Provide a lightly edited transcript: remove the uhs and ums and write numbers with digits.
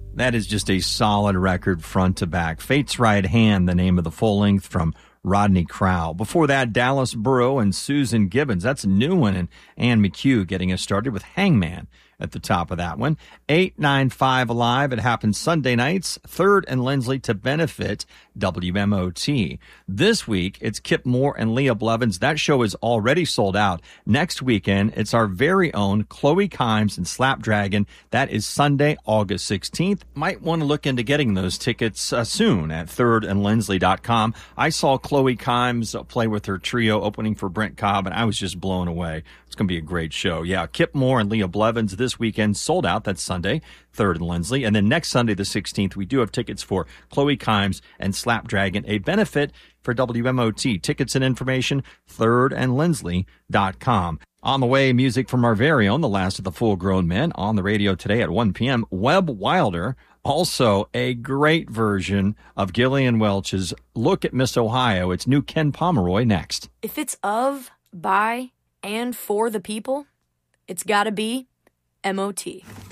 That is just a solid record front to back. Fate's Right Hand, the name of the full length from Rodney Crowell. Before that, Dallas Burrow and Susan Gibbons. That's a new one. And Ann McHugh getting us started with Hangman at the top of that one. 895 Alive. It happens Sunday nights, 3rd and Lindsley to benefit WMOT. This week, it's Kip Moore and Leah Blevins. That show is already sold out. Next weekend, it's our very own Chloe Kimes and Slapdragon. That is Sunday, August 16th. Might want to look into getting those tickets soon at thirdandlindsley.com. I saw Chloe Kimes play with her trio opening for Brent Cobb, and I was just blown away. It's going to be a great show. Yeah, Kip Moore and Leah Blevins this weekend sold out. That's Sunday, 3rd and Lindsley. And then next Sunday, the 16th, we do have tickets for Chloe Kimes and Slapdragon, a benefit for WMOT. Tickets and information, thirdandlindsley.com. On the way, music from our very own, the last of the full-grown men, on the radio today at 1 p.m. Webb Wilder, also a great version of Gillian Welch's Look at Miss Ohio. It's new Ken Pomeroy next. If it's of, by, and for the people, it's gotta be MOT.